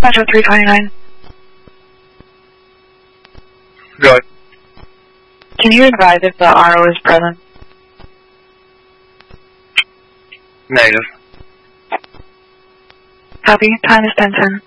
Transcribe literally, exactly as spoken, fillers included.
Metro three twenty-nine. Good. Can you advise if the R O is present? Negative. Copy. Time is ten ten.